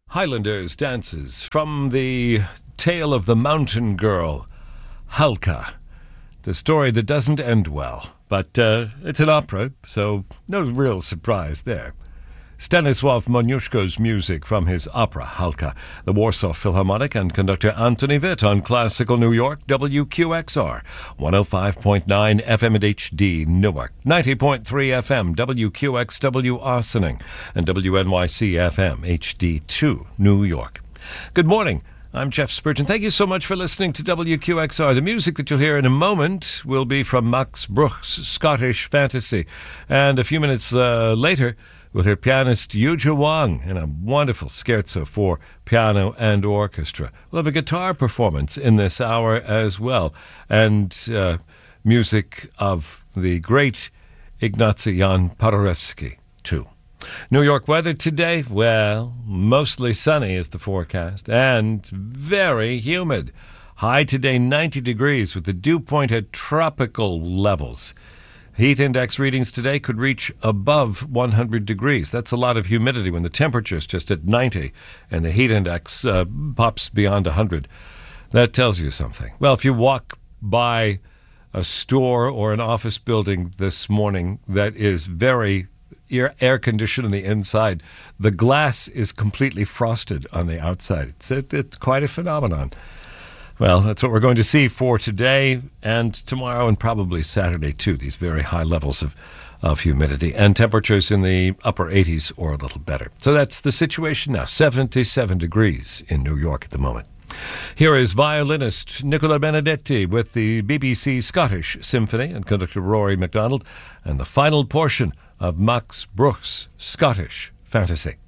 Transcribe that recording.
Highlanders dances from the tale of the mountain girl, Halka. The story that doesn't end well, but it's an opera, so no real surprise there. Stanisław Moniuszko's music from his opera, Halka. The Warsaw Philharmonic and conductor Antoni Witt on Classical New York, WQXR, 105.9 FM at HD, Newark, 90.3 FM, WQXW Ossining, and WNYC FM, HD2, New York. Good morning. I'm Jeff Spurgeon. Thank you so much for listening to WQXR. The music that you'll hear in a moment will be from Max Bruch's Scottish Fantasy. And a few minutes later, we'll hear pianist Yuja Wang in a wonderful scherzo for piano and orchestra. We'll have a guitar performance in this hour as well. And music of the great Ignacy Jan Paderewski, too. New York weather today, well, mostly sunny is the forecast, and very humid. High today, 90 degrees, with the dew point at tropical levels. Heat index readings today could reach above 100 degrees. That's a lot of humidity when the temperature's just at 90 and the heat index pops beyond 100. That tells you something. Well, if you walk by a store or an office building this morning that is very air-conditioned on the inside, the glass is completely frosted on the outside. It's quite a phenomenon. Well, that's what we're going to see for today and tomorrow and probably Saturday, too, these very high levels of humidity and temperatures in the upper 80s or a little better. So that's the situation now, 77 degrees in New York at the moment. Here is violinist Nicola Benedetti with the BBC Scottish Symphony and conductor Rory MacDonald and the final portion of Max Bruch's Scottish Fantasy.